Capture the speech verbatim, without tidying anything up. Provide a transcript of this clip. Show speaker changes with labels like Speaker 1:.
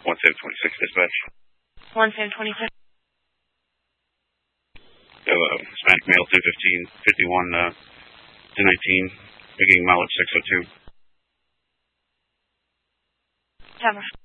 Speaker 1: one seven twenty-six dispatch.
Speaker 2: one seven twenty-six.
Speaker 1: Uh, Hispanic male, two fifteen, fifty-one, uh, two nineteen, beginning mileage six oh two.
Speaker 2: Tower.